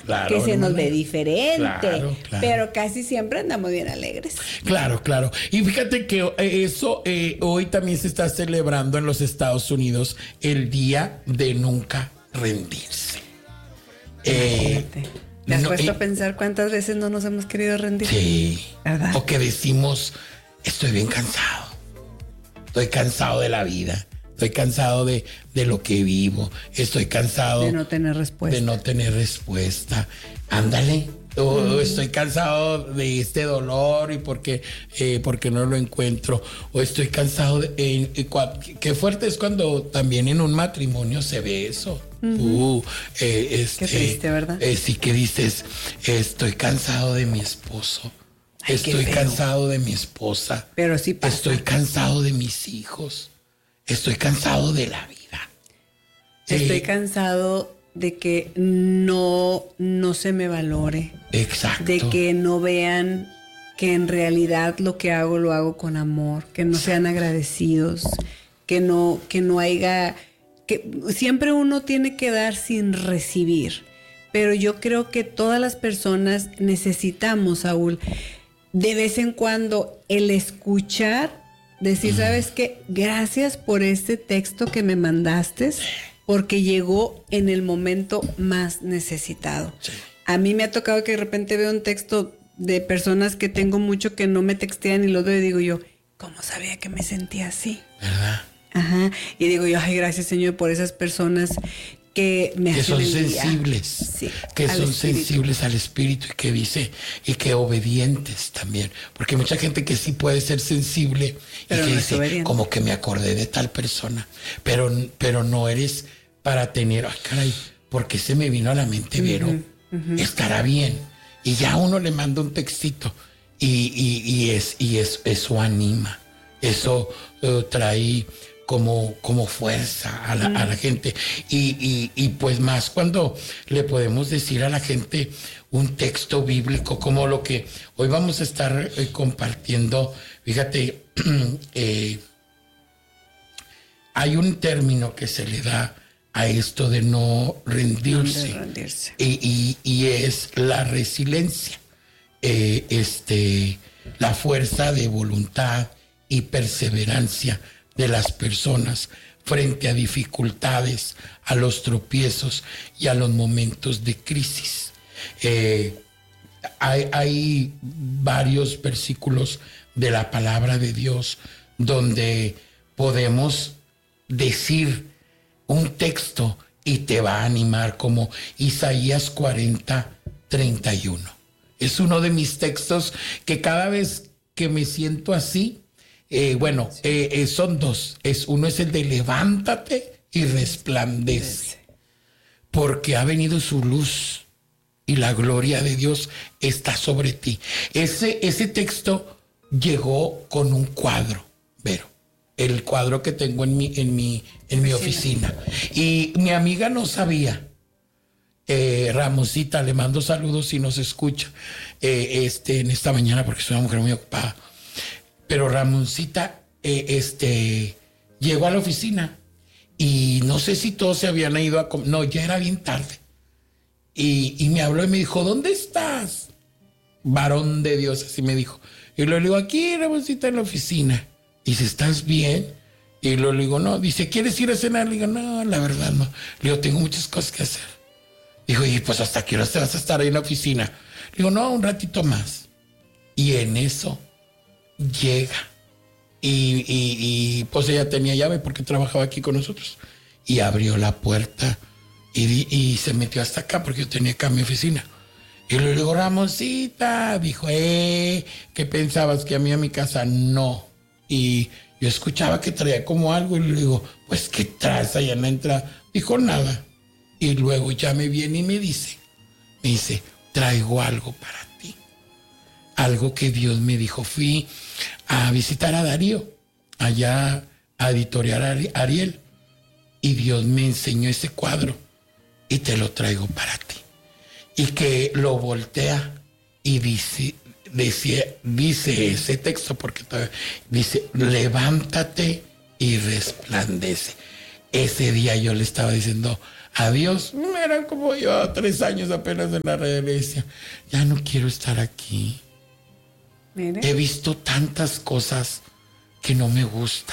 Claro, que se nos hermana. ve diferente, Claro. pero casi siempre andamos bien alegres. Claro. Y fíjate que eso hoy también se está celebrando en los Estados Unidos el Día de Nunca Rendirse. Imagínate. ¿Te has no, puesto a pensar cuántas veces no nos hemos querido rendir? Sí. ¿Verdad? O que decimos, estoy bien cansado. Estoy cansado de la vida. Estoy cansado de lo que vivo. Estoy cansado De no tener respuesta. Ándale. O estoy cansado de este dolor y porque no lo encuentro. O estoy cansado qué fuerte es cuando también en un matrimonio se ve eso. Qué triste, ¿verdad? Sí, que dices, estoy cansado de mi esposo. Ay, qué Estoy feo. cansado de mi esposa. Pero sí pasa. Estoy cansado de mis hijos. Estoy cansado de la vida. Estoy cansado de que no se me valore. Exacto. De que no vean que en realidad lo que hago lo hago con amor, que no sean agradecidos, que no haya, que siempre uno tiene que dar sin recibir. Pero yo creo que todas las personas necesitamos, Saúl, de vez en cuando el escuchar, decir, ¿sabes qué? Gracias por este texto que me mandaste, porque llegó en el momento más necesitado. Sí. A mí me ha tocado que de repente veo un texto de personas que tengo mucho que no me textean y los veo y digo yo, ¿cómo sabía que me sentía así? ¿Verdad? Ajá. Y digo yo, ay, gracias, Señor, por esas personas que me Que hacen son el día. sensibles, Sí, que al son espíritu. sensibles al espíritu y que obedientes también, porque hay mucha gente que sí puede ser sensible Pero y que no es dice, obediente. como que me acordé de tal persona, pero no eres para tener, ay caray, porque se me vino a la mente, Vero, estará bien, y ya uno le manda un textito y eso anima, eso trae como fuerza a la gente y pues más cuando le podemos decir a la gente un texto bíblico como lo que hoy vamos a estar compartiendo. Fíjate, hay un término que se le da a esto de no rendirse, De rendirse. y es la resiliencia, la fuerza de voluntad y perseverancia de las personas frente a dificultades, a los tropiezos y a los momentos de crisis. Hay varios versículos de la palabra de Dios donde podemos decir un texto y te va a animar, como Isaías 40:31. Es uno de mis textos que cada vez que me siento así, son dos. Uno es el de levántate y resplandece, porque ha venido su luz y la gloria de Dios está sobre ti. Ese texto llegó con un cuadro, Vero, el cuadro que tengo en mi oficina. Y mi amiga no sabía. Ramosita, le mando saludos si nos escucha en esta mañana, porque soy una mujer muy ocupada. Pero Ramoncita llegó a la oficina y no sé si todos se habían ido a comer. No, ya era bien tarde. Y me habló y me dijo, ¿dónde estás? Varón de Dios, así me dijo. Y le digo, aquí, Ramoncita, en la oficina. Dice, ¿estás bien? Y le digo, no. Dice, ¿quieres ir a cenar? Le digo, no, la verdad no. Le digo, tengo muchas cosas que hacer. Dijo, y pues ¿hasta qué hora te vas a estar ahí en la oficina? Le digo, no, un ratito más. Y en eso llega y pues ella tenía llave porque trabajaba aquí con nosotros y abrió la puerta y se metió hasta acá porque yo tenía acá mi oficina y le digo, Ramoncita, dijo, ¿qué pensabas? Que a mí a mi casa? No. Y yo escuchaba que traía como algo y le digo, pues ¿qué traes allá en la entrada? Dijo, nada. Y luego ya me viene y me dice, traigo algo para ti. Algo que Dios me dijo. Fui a visitar a Darío, allá a Editorial Ariel, y Dios me enseñó ese cuadro y te lo traigo para ti. Y que lo voltea y dice ese texto, porque dice, levántate y resplandece. Ese día yo le estaba diciendo Adiós. Era como yo, 3 años apenas en la iglesia. Ya no quiero estar aquí. Mire. He visto tantas cosas que no me gusta.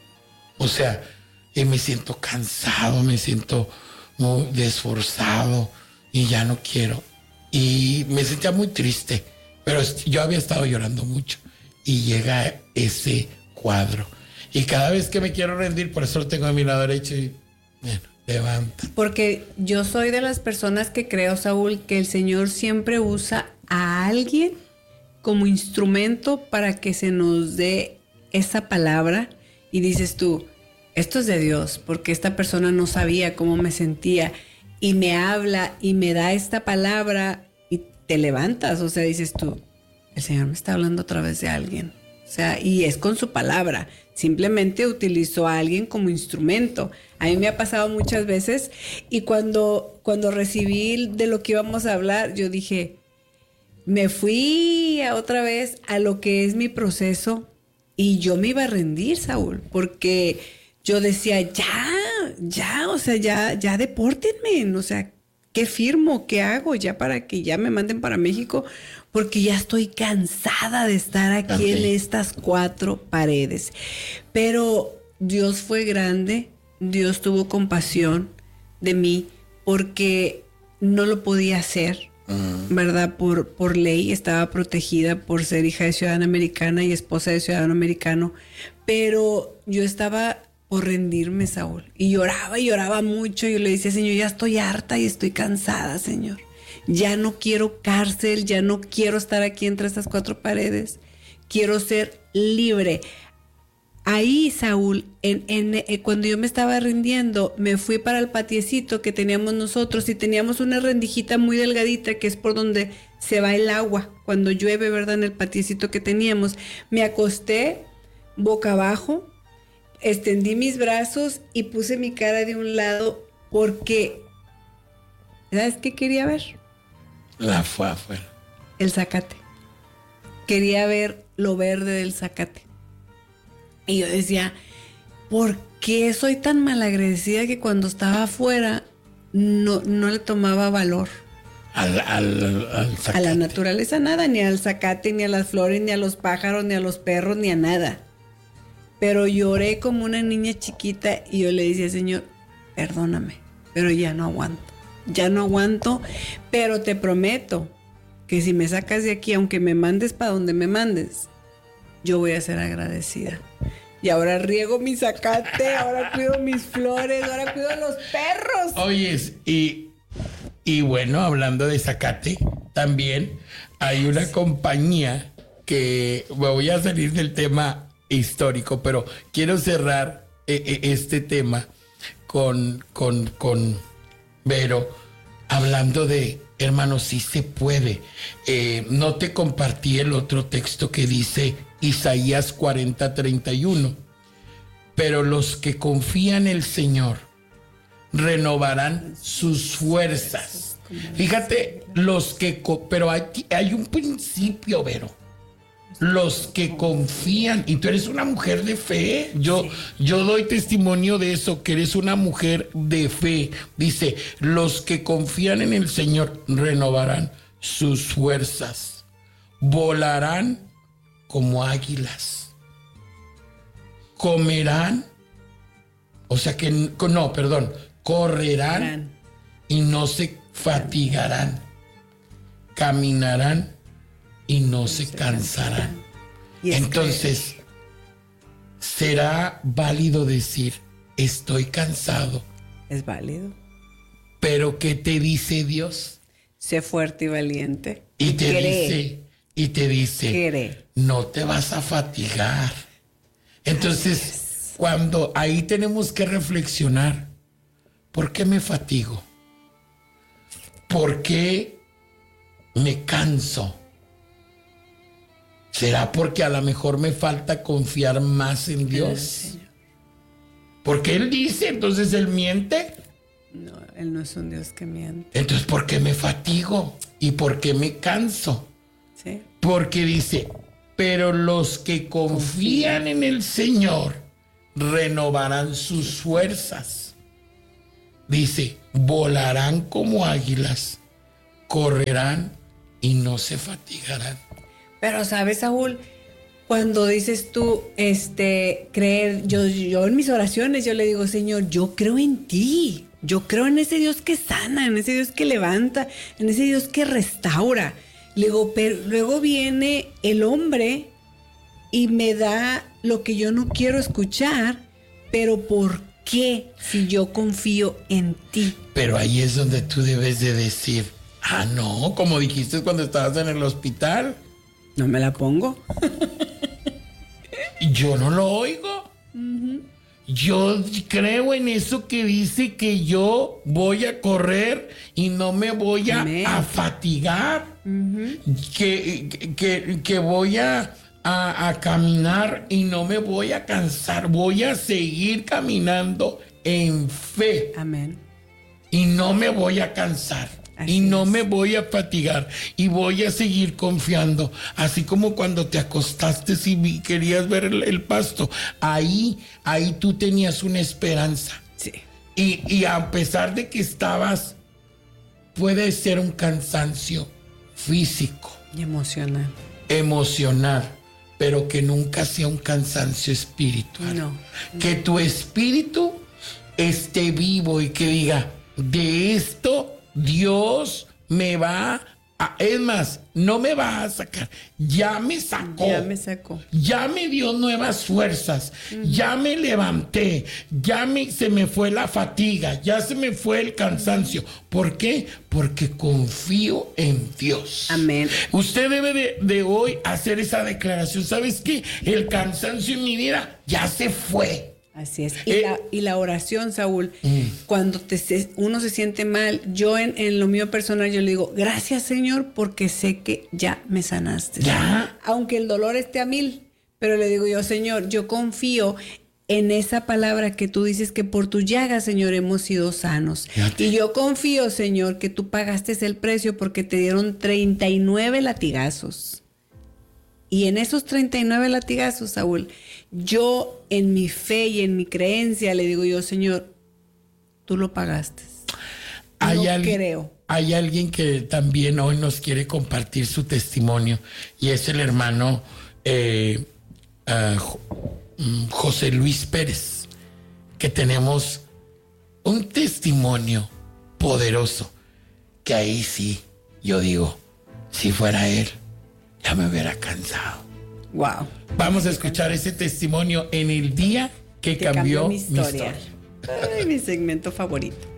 O sea, me siento cansado, me siento muy esforzado y ya no quiero. Y me sentía muy triste, pero yo había estado llorando mucho. Y llega ese cuadro. Y cada vez que me quiero rendir, por eso lo tengo a mi lado derecho y bueno, levanta. Porque yo soy de las personas que creo, Saúl, que el Señor siempre usa a alguien como instrumento para que se nos dé esa palabra. Y dices tú, esto es de Dios, porque esta persona no sabía cómo me sentía y me habla y me da esta palabra y te levantas. O sea, dices tú, el Señor me está hablando a través de alguien. O sea, y es con su palabra. Simplemente utilizó a alguien como instrumento. A mí me ha pasado muchas veces y cuando recibí de lo que íbamos a hablar, yo dije, me fui otra vez a lo que es mi proceso y yo me iba a rendir, Saúl, porque yo decía, ya, o sea, ya depórtenme, o sea, ¿qué firmo? ¿Qué hago? Ya para que ya me manden para México, porque ya estoy cansada de estar aquí en estas 4 paredes. Pero Dios fue grande, Dios tuvo compasión de mí, porque no lo podía hacer, ¿verdad? Por ley estaba protegida por ser hija de ciudadana americana y esposa de ciudadano americano, pero yo estaba por rendirme, Saúl, y lloraba mucho. Yo le decía, Señor, ya estoy harta y estoy cansada, Señor. Ya no quiero cárcel, ya no quiero estar aquí entre estas 4 paredes. Quiero ser libre. Ahí, Saúl, cuando yo me estaba rindiendo, me fui para el patiecito que teníamos nosotros y teníamos una rendijita muy delgadita que es por donde se va el agua cuando llueve, ¿verdad? En el patiecito que teníamos. Me acosté boca abajo, extendí mis brazos y puse mi cara de un lado porque, ¿sabes qué quería ver? La fue afuera. El zacate. Quería ver lo verde del zacate. Y yo decía, ¿por qué soy tan malagradecida que cuando estaba afuera no le tomaba valor? Al zacate. A la naturaleza nada, ni al zacate, ni a las flores, ni a los pájaros, ni a los perros, ni a nada. Pero lloré como una niña chiquita y yo le decía, Señor, perdóname, pero ya no aguanto, pero te prometo que si me sacas de aquí, aunque me mandes para donde me mandes, yo voy a ser agradecida. Y ahora riego mi zacate, ahora cuido mis flores, ahora cuido los perros. Oyes, y bueno, hablando de zacate, también hay una compañía que, voy a salir del tema histórico, pero quiero cerrar este tema con Vero, hablando de, hermanos, sí se puede. No te compartí el otro texto que dice Isaías 40:31, pero los que confían en el Señor renovarán sus fuerzas. Fíjate, pero hay un principio, Vero. Los que confían, y tú eres una mujer de fe, yo doy testimonio de eso, que eres una mujer de fe. Dice, los que confían en el Señor renovarán sus fuerzas, volarán como águilas, correrán y no se fatigarán, caminarán y no se cansarán. Entonces, ¿será válido decir, estoy cansado? Es válido. ¿Pero qué te dice Dios? Sé fuerte y valiente. Y te dice, Cree. no te vas a fatigar. Entonces, cuando ahí tenemos que reflexionar, ¿por qué me fatigo? ¿Por qué me canso? ¿Será porque a lo mejor me falta confiar más en Dios? Porque Él dice, entonces Él miente. No, Él no es un Dios que miente. Entonces, ¿por qué me fatigo? ¿Y por qué me canso? Sí. Porque dice, pero los que confían en el Señor renovarán sus fuerzas. Dice, volarán como águilas, correrán y no se fatigarán. Pero sabes, Saúl, cuando dices tú, creer, yo en mis oraciones, yo le digo, Señor, yo creo en ti. Yo creo en ese Dios que sana, en ese Dios que levanta, en ese Dios que restaura. Le digo, pero luego viene el hombre y me da lo que yo no quiero escuchar, pero ¿por qué si yo confío en ti? Pero ahí es donde tú debes de decir, no, como dijiste cuando estabas en el hospital. No me la pongo. Yo no lo oigo. Yo creo en eso que dice que yo voy a correr y no me voy a fatigar. Que voy a caminar y no me voy a cansar. Voy a seguir caminando en fe. Amén. Y no me voy a cansar. Y no me voy a fatigar y voy a seguir confiando, así como cuando te acostaste y querías ver el pasto, ahí tú tenías una esperanza. Sí. Y a pesar de que puede ser un cansancio físico Y emocional, pero que nunca sea un cansancio espiritual. No. Que tu espíritu esté vivo y que diga, de esto Dios me va es más, no me va a sacar. Ya me sacó. Ya me dio nuevas fuerzas. Ya me levanté. Se me fue la fatiga. Ya se me fue el cansancio. ¿Por qué? Porque confío en Dios. Amén. Usted debe de hoy hacer esa declaración. ¿Sabes qué? El cansancio en mi vida ya se fue. Así es. Y la oración, Saúl, cuando uno se siente mal, yo en lo mío personal, yo le digo, gracias, Señor, porque sé que ya me sanaste. Ya. Aunque el dolor esté a 1000, pero le digo yo, Señor, yo confío en esa palabra que tú dices que por tu llaga, Señor, hemos sido sanos. Fíjate. Y yo confío, Señor, que tú pagaste el precio porque te dieron 39 latigazos. Y en esos 39 latigazos, Saúl, yo en mi fe y en mi creencia le digo yo, Señor, tú lo pagaste. Creo. Hay alguien que también hoy nos quiere compartir su testimonio y es el hermano José Luis Pérez, que tenemos un testimonio poderoso que ahí sí, yo digo, si fuera él, ya me hubiera cansado. Wow. Vamos a escuchar ese testimonio en el día que cambió mi historia. Ay, mi segmento favorito.